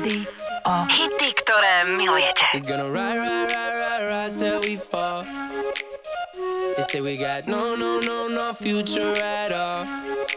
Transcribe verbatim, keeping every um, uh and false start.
Rádio hity, ktoré milujete. We're gonna ride, ride, ride, ride, ride till we fall. They say we got no, no, no, no future at all.